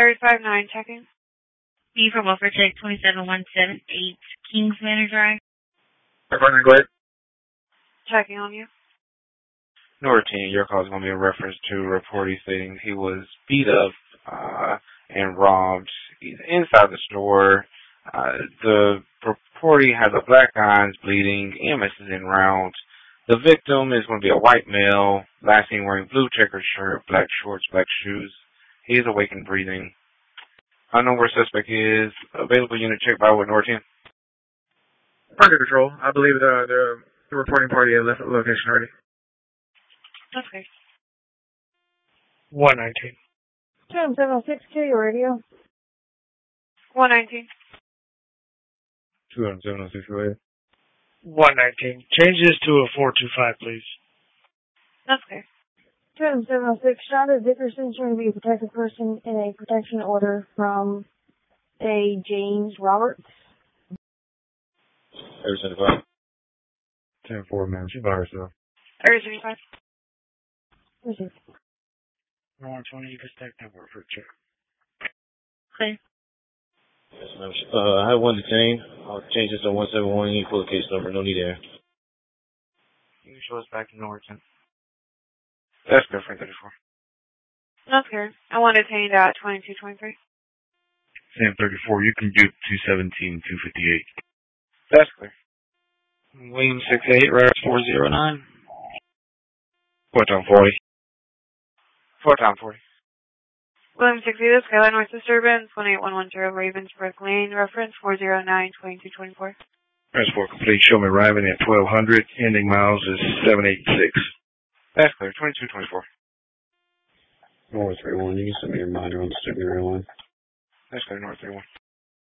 359 checking. B for Welfare Check 27178 Kings Manor Drive. Department, go ahead. Checking on you. Number 10, your call is going to be in reference to a reportee stating he was beat up and robbed. He's inside the store. The reportee has a black eye, bleeding, EMS is en route. The victim is going to be a white male, last seen wearing blue checkered shirt, black shorts, black shoes. He is awake and breathing. Unknown where suspect is. Available unit check by what, North 10? Under control. I believe the reporting party has left the location already. Okay. 119. 706, kill your radio. 119. 20706, go ahead. 119. Change this to a 425, please. Okay. 706, Shonda Dickerson, trying to be a protected person in a protection order from a James Roberts. Area 75. 10-4, ma'am. She's by herself. Area 75. Received. 120, you can stack number for check. Clear. Yes, ma'am. I have one detained. I'll change this to 171. You can pull the case number. No need there. You can show us back to Norton. That's good for 34. That's good. I want to detained at 2223. Sam 34, you can do 217, 258. That's clear. William 68, Rares 409. 4-40. 4-40. William 60, this Skyline North Disturbance, 18110 Ravensbrook Lane, reference 409-2224. Rares 4 complete. Show me arriving at 1200. Ending miles is 786. That's clear. 2224. North 31, you can send me a reminder on the Sydney Rail line. That's clear. North 31.